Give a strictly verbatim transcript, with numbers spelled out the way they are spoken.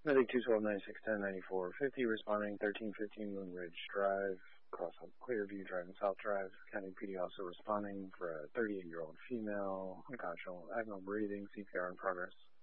Medic two twelve nine six ten ninety-four fifty responding thirteen fifteen Moon Ridge Drive, cross up Clearview Drive and South Drive. County P D also responding for a thirty-eight year old female, unconscionable, abnormal breathing, C P R in progress.